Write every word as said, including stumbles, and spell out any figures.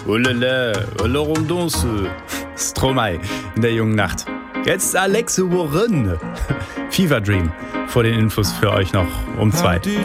Olele, Olorum Donce, Stromae in der jungen Nacht. Jetzt Alexe Warren, Fever Dream, vor den Infos für euch noch um zwei.